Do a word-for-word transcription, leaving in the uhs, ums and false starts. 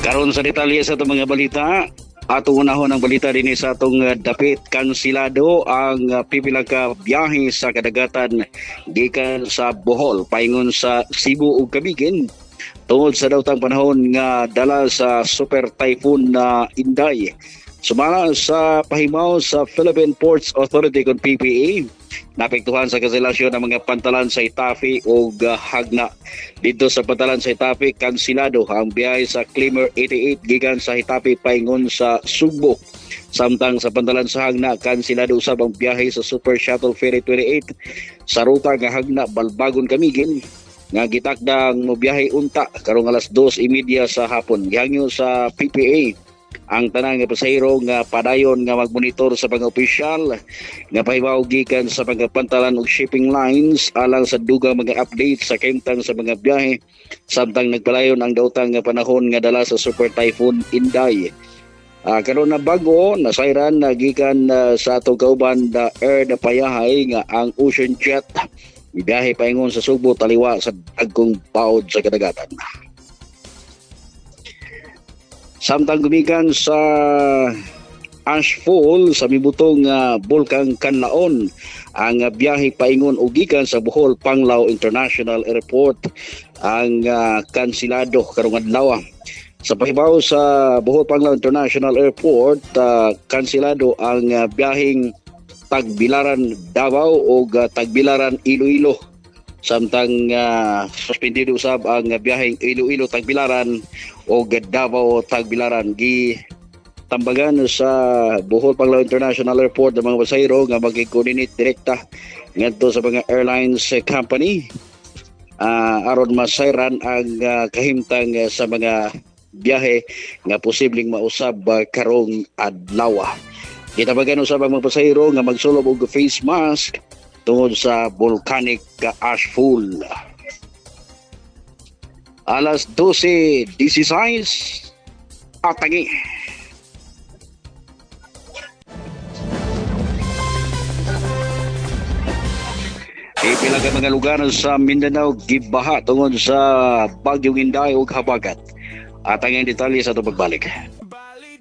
Karon sa detalye sa itong mga balita, atong unahon ang balita din sa atong uh, dapit kansilado ang uh, pipila ka biyahe sa kadagatan gikan sa Bohol paingon sa Cebu ug Camiguin tungod sa dawtang panahon nga dala sa super typhoon na Inday. Sumala sa pahimaw sa Philippine Ports Authority kung P P A, napektuhan sa kanselasyon ng mga pantalan sa Itafi o uh, Hagna. Dito sa pantalan sa Itafi, kansilado ang biyahe sa Climber eighty-eight gikan sa Itafi paingon sa Sugbo. Samtang sa pantalan sa Hagna, kansilado usab ang biyahe sa Super Shuttle Ferry twenty-eight sa ruta nga Hagna Balbagon Camiguin nga gitakdang mo biyahe unta karong alas dos trenta sa hapon. Gihangyo sa P P A ang tanang nga pasahero nga padayon nga magmonitor sa mga opisyal nga pahibaw gikan sa mga pantalan ug shipping lines alang sa dugang mga update sa kemtang sa mga biyahe samtang nagpalayon ang daotang nga panahon nga dala sa Super Typhoon Inday. Uh, karon na bago nasayran na gikan uh, sa atong kauban da air na payahay nga ang Ocean Jet biyahe paingon sa Subo taliwa sa dagkong paod sa kadagatan. Samtang gumikan sa Ashfall sa mibutong uh, Bulkang Kanlaon ang uh, biyahe paingon ug gikan sa Bohol Panglao International Airport ang uh, kansilado karong adlaw. Sa pahibaw sa Bohol Panglao International Airport, uh, kansilado ang uh, biyaheng Tagbilaran Davao o uh, Tagbilaran Iloilo. Samtang uh, suspendido usab ang uh, biyaheng Iloilo Tagbilaran o Davao Tagbilaran. Gi tambagan sa Bohol Panglao International Airport ng mga pasahero nga mag-coordinate direkta ngadto sa mga airlines company uh, aron masayran ang uh, kahimtang uh, sa mga biyahe nga posibleng mausab uh, karong adlaw. Gitabagan usab ang mga pasahero nga magsulob og face mask tungod sa volcanic ashfall. Alas dose dieciséis atangi. Ipila ka mga lugar sa Mindanao gibaha tungod sa bagyong Inday ug habagat. Atang ang detalye sa ito pagbalik.